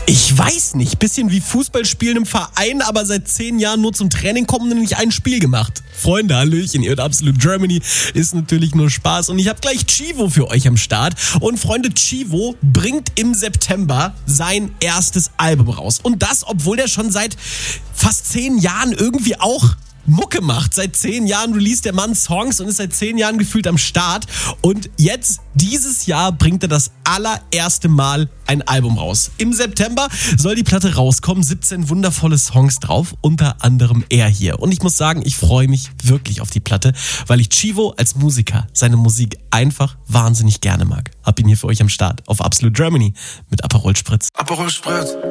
Ich weiß nicht, bisschen wie Fußball spielen im Verein, aber seit 10 Jahren nur zum Training kommen und nicht ein Spiel gemacht. Freunde, hallöchen, ihr hört Absolute Germany, ist natürlich nur Spaß und ich habe gleich Chivo für euch am Start. Und Freunde, Chivo bringt im September sein erstes Album raus. Und das, obwohl der schon seit fast 10 Jahren irgendwie auch Mucke macht. Seit 10 Jahren released der Mann Songs und ist seit 10 Jahren gefühlt am Start. Und jetzt, dieses Jahr, bringt er das allererste Mal ein Album raus. Im September soll die Platte rauskommen. 17 wundervolle Songs drauf, unter anderem er hier. Und ich muss sagen, ich freue mich wirklich auf die Platte, weil ich Chivo als Musiker, seine Musik einfach wahnsinnig gerne mag. Hab ihn hier für euch am Start auf Absolute Germany mit Aperol Spritz. Aperol Spritz.